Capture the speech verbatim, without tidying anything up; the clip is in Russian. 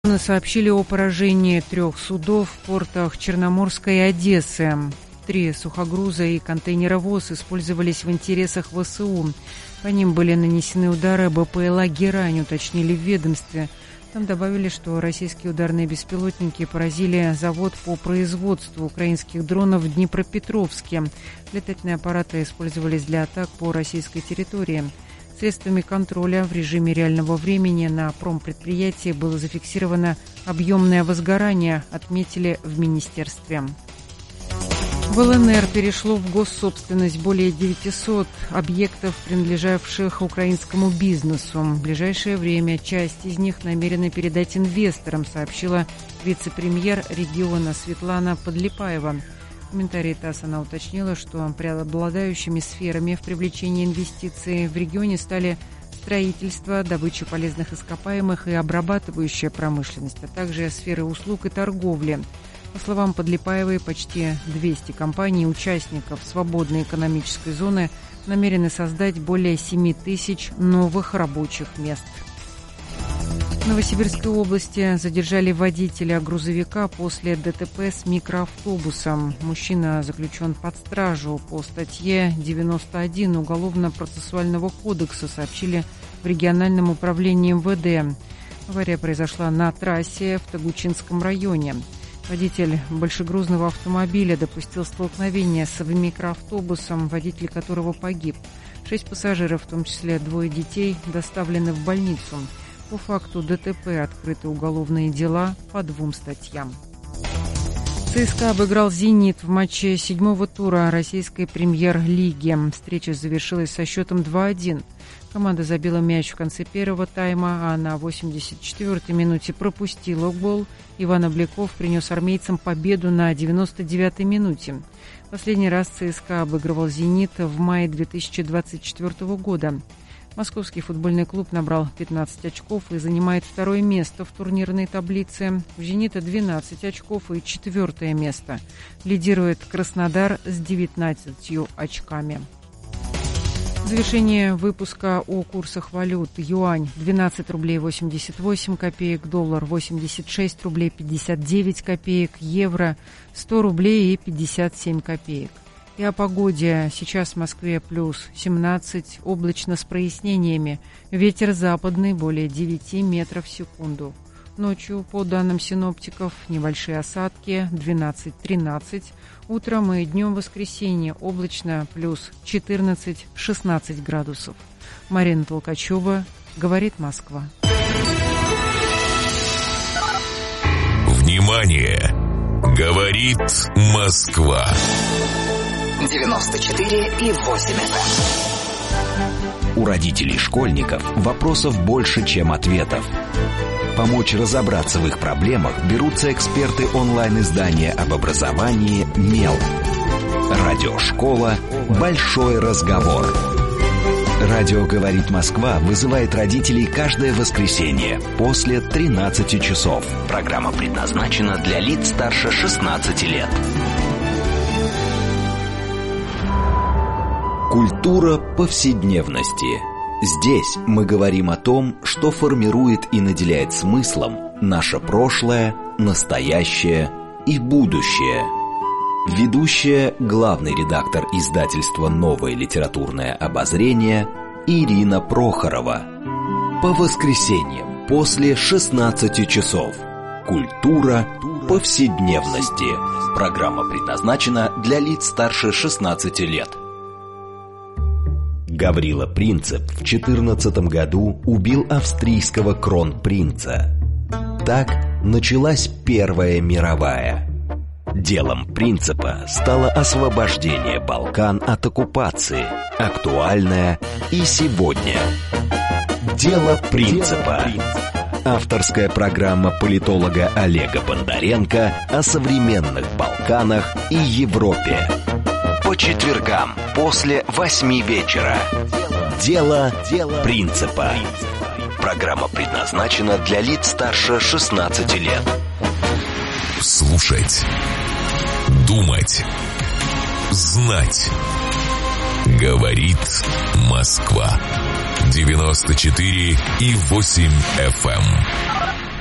Сообщили о поражении трех судов в портах Черноморска и Одессы. Три сухогруза и контейнеровоз использовались в интересах ВСУ. По ним были нанесены удары БПЛА «Герань», уточнили в ведомстве. Там добавили, что российские ударные беспилотники поразили завод по производству украинских дронов в Днепропетровске. Летательные аппараты использовались для атак по российской территории. Средствами контроля в режиме реального времени на промпредприятии было зафиксировано объемное возгорание, отметили в министерстве. В ЛНР перешло в госсобственность более девятисот объектов, принадлежавших украинскому бизнесу. В ближайшее время часть из них намерены передать инвесторам, сообщила вице-премьер региона Светлана Подлипаева. В комментарии ТАСС она уточнила, что преобладающими сферами в привлечении инвестиций в регионе стали строительство, добыча полезных ископаемых и обрабатывающая промышленность, а также сферы услуг и торговли. По словам Подлипаевой, почти двести компаний и участников свободной экономической зоны намерены создать более семи тысяч новых рабочих мест. В Новосибирской области задержали водителя грузовика после ДТП с микроавтобусом. Мужчина заключен под стражу по статье девяносто один Уголовно-процессуального кодекса, сообщили в региональном управлении МВД. Авария произошла на трассе в Тогучинском районе. Водитель большегрузного автомобиля допустил столкновение с микроавтобусом, водитель которого погиб. Шесть пассажиров, в том числе двое детей, доставлены в больницу. По факту ДТП открыты уголовные дела по двум статьям. ЦСКА обыграл «Зенит» в матче седьмого тура российской премьер-лиги. Встреча завершилась со счетом два один. Команда забила мяч в конце первого тайма, а на восемьдесят четвёртой минуте пропустила гол. Иван Обляков принес армейцам победу на девяносто девятой минуте. Последний раз ЦСКА обыгрывал «Зенит» в мае две тысячи двадцать четвёртого года. Московский футбольный клуб набрал пятнадцать очков и занимает второе место в турнирной таблице. У «Зенита» двенадцать очков и четвертое место. Лидирует Краснодар с девятнадцатью очками. В завершение выпуска о курсах валют. Юань двенадцать рублей восемьдесят восемь копеек, доллар восемьдесят шесть рублей пятьдесят девять копеек, евро сто рублей и пятьдесят семь копеек. И о погоде. Сейчас в Москве плюс семнадцать, облачно с прояснениями. Ветер западный более девяти метров в секунду. Ночью, по данным синоптиков, небольшие осадки двенадцать-тринадцать. Утром и днем воскресенья облачно плюс четырнадцать-шестнадцать градусов. Марина Толкачева, говорит Москва. Внимание! Говорит Москва. девяносто четыре и восемь эф эм. У родителей школьников вопросов больше, чем ответов. Помочь разобраться в их проблемах берутся эксперты онлайн-издания об образовании «Мел». Радиошкола «Большой разговор». Радио «Говорит Москва» вызывает родителей каждое воскресенье после тринадцати часов. Программа предназначена для лиц старше шестнадцати лет. Культура повседневности. Здесь мы говорим о том, что формирует и наделяет смыслом наше прошлое, настоящее и будущее. Ведущая, главный редактор издательства «Новое литературное обозрение» Ирина Прохорова. По воскресеньям после шестнадцати часов. Культура повседневности. Программа предназначена для лиц старше шестнадцати лет. Гаврила Принцип в четырнадцатом году убил австрийского кронпринца. Так началась Первая мировая. Делом Принципа стало освобождение Балкан от оккупации, актуальное и сегодня. Дело Принципа. Авторская программа политолога Олега Бондаренко о современных Балканах и Европе. По четвергам после восьми вечера. Дело Принципа. Программа предназначена для лиц старше шестнадцати лет. Слушать, думать, знать. Говорит Москва. девяносто четыре и восемь эф эм.